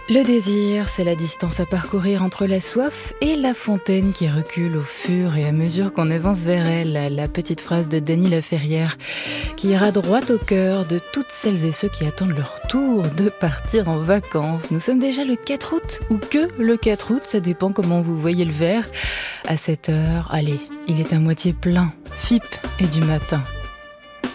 Le désir, c'est la distance à parcourir entre la soif et la fontaine qui recule au fur et à mesure qu'on avance vers elle. La petite phrase de Dany Laferrière qui ira droit au cœur de toutes celles et ceux qui attendent leur tour de partir en vacances. Nous sommes déjà le 4 août, ou que le 4 août, ça dépend comment vous voyez le verre. À cette heure, allez, il est à moitié plein, FIP et du matin.